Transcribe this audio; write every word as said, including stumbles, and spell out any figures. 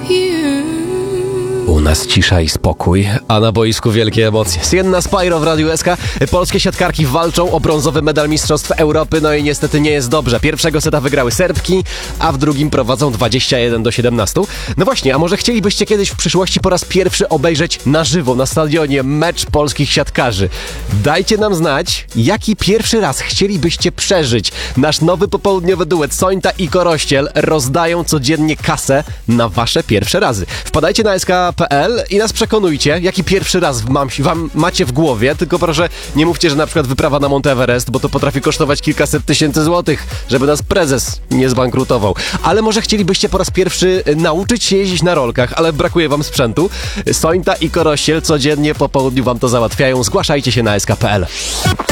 U nas cisza i spokój, a na boisku wielkie emocje. Sienna Spyro w Radiu S K. Polskie siatkarki walczą o brązowy medal Mistrzostw Europy, no i niestety nie jest dobrze. Pierwszego seta wygrały Serbki, a w drugim prowadzą dwadzieścia jeden do siedemnastu. No właśnie, a może chcielibyście kiedyś w przyszłości po raz pierwszy obejrzeć na żywo, na stadionie mecz polskich siatkarzy? Dajcie nam znać, jaki pierwszy raz chcielibyście przeżyć. Nasz nowy popołudniowy duet Sońta i Korościel rozdają codziennie kasę na wasze pierwsze razy. Wpadajcie na S K kropka P L i nas przekonujcie, jaki pierwszy raz mam, wam macie w głowie, tylko proszę nie mówcie, że na przykład wyprawa na Mount Everest, bo to potrafi kosztować kilkaset tysięcy złotych, żeby nas prezes nie zbankrutował. Ale może chcielibyście po raz pierwszy nauczyć się jeździć na rolkach, ale brakuje wam sprzętu? Sońta i Korościel codziennie po południu wam to załatwiają. Zgłaszajcie się na S K kropka P L.